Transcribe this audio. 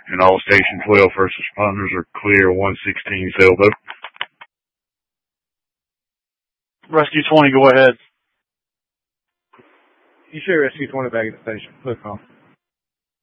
And all Station 12 first responders are clear. 116 sailboat. Rescue 20, go ahead. You should Rescue 20 back at the station. Look off.